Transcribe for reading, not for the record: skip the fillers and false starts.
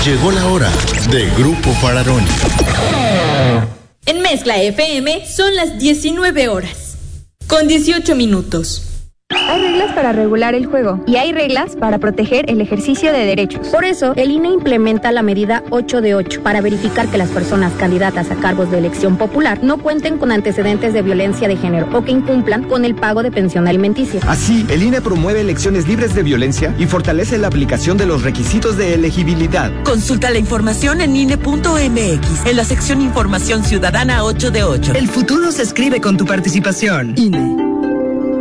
Llegó la hora de Grupo Fararoni. En Mezcla FM son las 19 horas, con 18 minutos. Hay reglas para regular el juego y hay reglas para proteger el ejercicio de derechos. Por eso, el INE implementa la medida 8 de 8 para verificar que las personas candidatas a cargos de elección popular no cuenten con antecedentes de violencia de género o que incumplan con el pago de pensión alimenticia. Así, el INE promueve elecciones libres de violencia y fortalece la aplicación de los requisitos de elegibilidad. Consulta la información en INE.mx, en la sección Información Ciudadana 8 de 8. El futuro se escribe con tu participación. INE.